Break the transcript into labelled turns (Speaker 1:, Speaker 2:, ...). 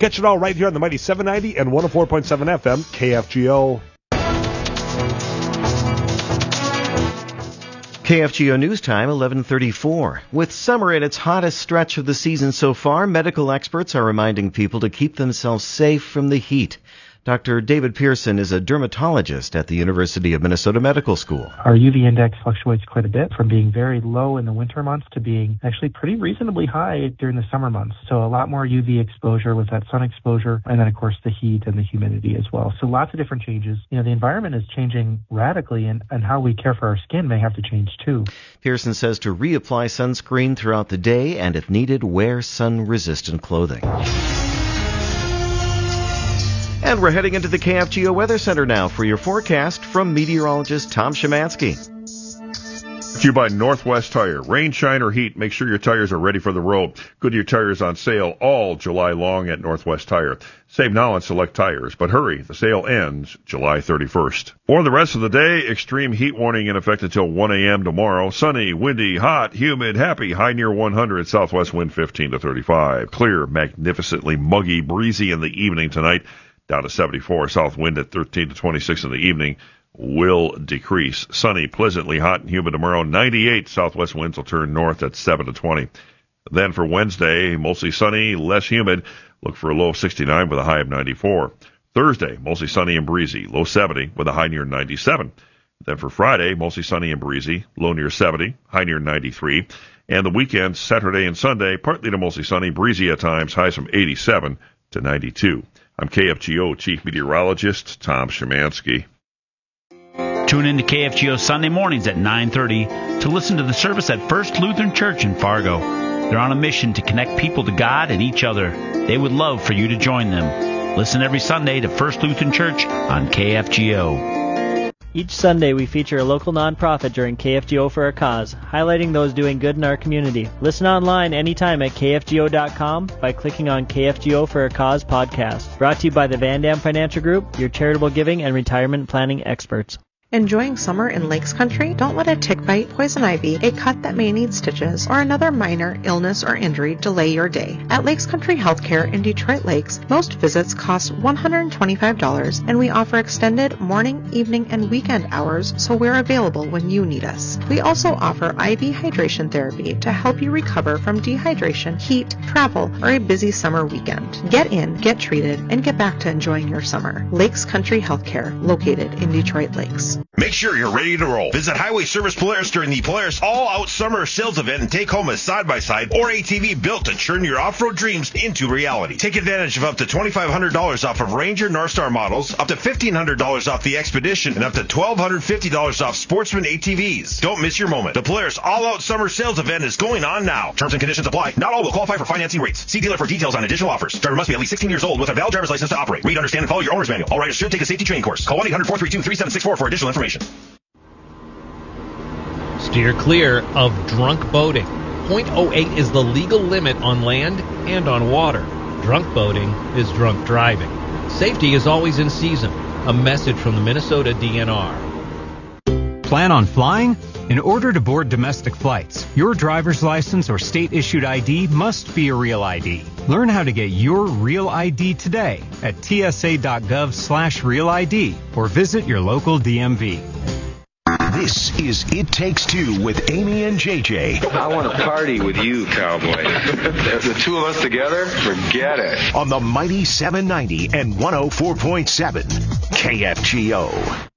Speaker 1: Catch it all right here on the Mighty 790 and 104.7 FM, KFGO.
Speaker 2: KFGO News Time, 11:34. With summer at its hottest stretch of the season so far, medical experts are reminding people to keep themselves safe from the heat. Dr. David Pearson is a dermatologist at the University of Minnesota Medical School.
Speaker 3: Our UV index fluctuates quite a bit, from being very low in the winter months to being actually pretty reasonably high during the summer months. So a lot more UV exposure with that sun exposure, and then of course the heat and the humidity as well. So lots of different changes. The environment is changing radically, and how we care for our skin may have to change too.
Speaker 2: Pearson says to reapply sunscreen throughout the day, and if needed, wear sun-resistant clothing. And we're heading into the KFGO Weather Center now for your forecast from meteorologist Tom Szymanski.
Speaker 4: To you by Northwest Tire. Rain, shine, or heat, make sure your tires are ready for the road. Goodyear tires on sale all July long at Northwest Tire. Save now on select tires, but hurry, the sale ends July 31st. For the rest of the day, extreme heat warning in effect until 1 a.m. tomorrow. Sunny, windy, hot, humid, happy, high near 100, southwest wind 15 to 35. Clear, magnificently muggy, breezy in the evening tonight. Down to 74, south wind at 13 to 26 in the evening will decrease. Sunny, pleasantly hot and humid tomorrow. 98, southwest winds will turn north at 7 to 20. Then for Wednesday, mostly sunny, less humid. Look for a low of 69 with a high of 94. Thursday, mostly sunny and breezy, low 70 with a high near 97. Then for Friday, mostly sunny and breezy, low near 70, high near 93. And the weekend, Saturday and Sunday, partly to mostly sunny, breezy at times, highs from 87 to 92. I'm KFGO Chief Meteorologist Tom Szymanski.
Speaker 5: Tune in to KFGO Sunday mornings at 9:30 to listen to the service at First Lutheran Church in Fargo. They're on a mission to connect people to God and each other. They would love for you to join them. Listen every Sunday to First Lutheran Church on KFGO.
Speaker 6: Each Sunday, we feature a local nonprofit during KFGO for a Cause, highlighting those doing good in our community. Listen online anytime at KFGO.com by clicking on KFGO for a Cause podcast. Brought to you by the Van Dam Financial Group, your charitable giving and retirement planning experts.
Speaker 7: Enjoying summer in Lakes Country? Don't let a tick bite, poison ivy, a cut that may need stitches, or another minor illness or injury delay your day. At Lakes Country Healthcare in Detroit Lakes, most visits cost $125, and we offer extended morning, evening, and weekend hours, so we're available when you need us. We also offer IV hydration therapy to help you recover from dehydration, heat, travel, or a busy summer weekend. Get in, get treated, and get back to enjoying your summer. Lakes Country Healthcare, located in Detroit Lakes.
Speaker 8: Make sure you're ready to roll. Visit Highway Service Polaris during the Polaris All-Out Summer Sales Event and take home a side-by-side or ATV built to turn your off-road dreams into reality. Take advantage of up to $2,500 off of Ranger Northstar models, up to $1,500 off the Expedition, and up to $1,250 off Sportsman ATVs. Don't miss your moment. The Polaris All-Out Summer Sales Event is going on now. Terms and conditions apply. Not all will qualify for financing rates. See dealer for details on additional offers. Driver must be at least 16 years old with a valid driver's license to operate. Read, understand, and follow your owner's manual. All riders should take a safety training course. Call 1-800-432-3764 for additional information.
Speaker 9: Steer clear of drunk boating. .08 is the legal limit on land and on water. Drunk boating is drunk driving. Safety is always in season. A message from the Minnesota DNR.
Speaker 10: Plan on flying? In order to board domestic flights, your driver's license or state-issued ID must be a real ID. Learn how to get your real ID today at tsa.gov/real ID or visit your local DMV.
Speaker 11: This is It Takes Two with Amy and JJ.
Speaker 12: I want to party with you, cowboy. The two of us together, forget it.
Speaker 11: On the Mighty 790 and 104.7 KFGO.